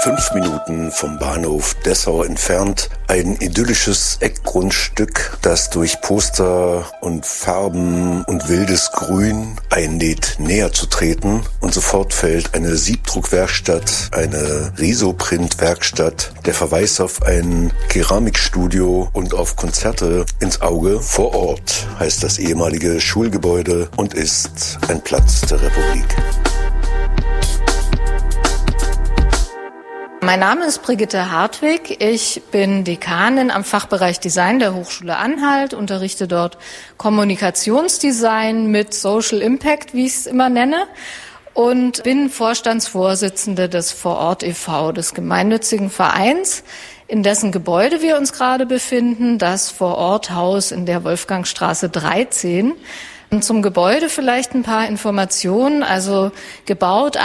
5 Minuten vom Bahnhof Dessau entfernt. Ein idyllisches Eckgrundstück, das durch Poster und Farben und wildes Grün einlädt, näher zu treten. Und sofort fällt eine Siebdruckwerkstatt, eine Risoprintwerkstatt, der Verweis auf ein Keramikstudio und auf Konzerte ins Auge. Vor Ort heißt das ehemalige Schulgebäude und ist ein Platz der Republik. Mein Name ist Brigitte Hartwig. Ich bin Dekanin am Fachbereich Design der Hochschule Anhalt, unterrichte dort Kommunikationsdesign mit Social Impact, wie ich es immer nenne, und bin Vorstandsvorsitzende des Vorort e.V., des gemeinnützigen Vereins, in dessen Gebäude wir uns gerade befinden, das Vororthaus in der Wolfgangstraße 13. Und zum Gebäude vielleicht ein paar Informationen. Also gebaut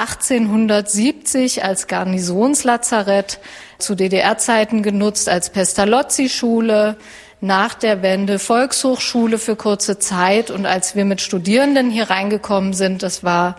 1870 als Garnisonslazarett, zu DDR-Zeiten genutzt als Pestalozzi-Schule, nach der Wende Volkshochschule für kurze Zeit. Und als wir mit Studierenden hier reingekommen sind, das war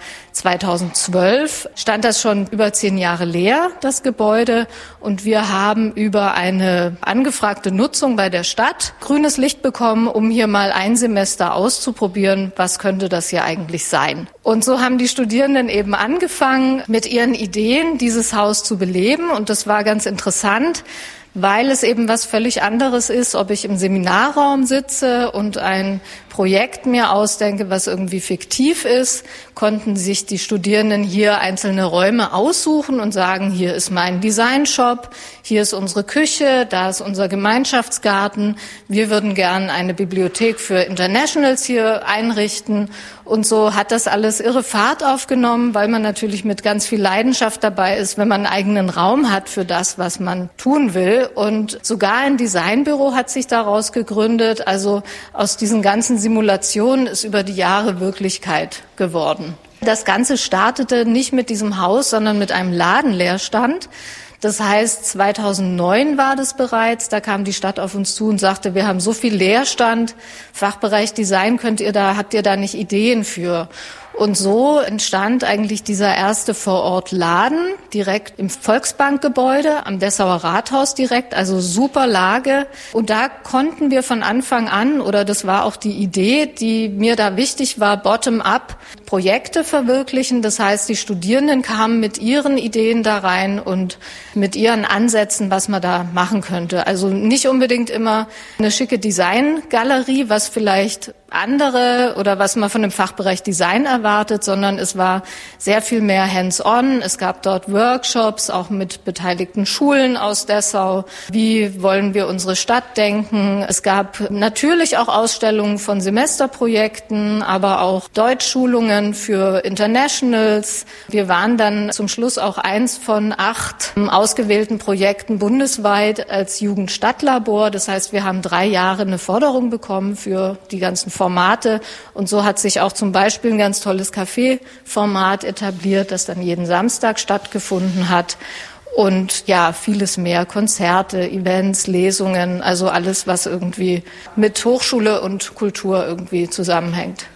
2012, stand das schon über 10 Jahre leer, das Gebäude. Und wir haben über eine angefragte Nutzung bei der Stadt grünes Licht bekommen, um hier mal ein Semester auszuprobieren, was könnte das hier eigentlich sein. Und so haben die Studierenden eben angefangen, mit ihren Ideen dieses Haus zu beleben. Und das war ganz interessant, weil es eben was völlig anderes ist, ob ich im Seminarraum sitze und ein Projekt mir ausdenke, was irgendwie fiktiv ist, konnten sich die Studierenden hier einzelne Räume aussuchen und sagen, hier ist mein Designshop, hier ist unsere Küche, da ist unser Gemeinschaftsgarten, wir würden gern eine Bibliothek für Internationals hier einrichten. Und so hat das alles irre Fahrt aufgenommen, weil man natürlich mit ganz viel Leidenschaft dabei ist, wenn man einen eigenen Raum hat für das, was man tun will. Und sogar ein Designbüro hat sich daraus gegründet. Also aus diesen ganzen Simulationen ist über die Jahre Wirklichkeit geworden. Das Ganze startete nicht mit diesem Haus, sondern mit einem Ladenleerstand. Das heißt, 2009 war das bereits, da kam die Stadt auf uns zu und sagte, wir haben so viel Leerstand, Fachbereich Design habt ihr da nicht Ideen für? Und so entstand eigentlich dieser erste Vorortladen direkt im Volksbankgebäude am Dessauer Rathaus direkt, also super Lage. Und da konnten wir von Anfang an, oder das war auch die Idee, die mir da wichtig war, bottom-up Projekte verwirklichen. Das heißt, die Studierenden kamen mit ihren Ideen da rein und mit ihren Ansätzen, was man da machen könnte. Also nicht unbedingt immer eine schicke Designgalerie, was vielleicht andere oder was man von dem Fachbereich Design erwartet, sondern es war sehr viel mehr hands-on. Es gab dort Workshops, auch mit beteiligten Schulen aus Dessau. Wie wollen wir unsere Stadt denken? Es gab natürlich auch Ausstellungen von Semesterprojekten, aber auch Deutschschulungen für Internationals. Wir waren dann zum Schluss auch eins von 8 ausgewählten Projekten bundesweit als Jugendstadtlabor. Das heißt, wir haben 3 Jahre eine Förderung bekommen für die ganzen Formate. Und so hat sich auch zum Beispiel ein ganz tolles Café-Format etabliert, das dann jeden Samstag stattgefunden hat. Und ja, vieles mehr, Konzerte, Events, Lesungen, also alles, was irgendwie mit Hochschule und Kultur irgendwie zusammenhängt.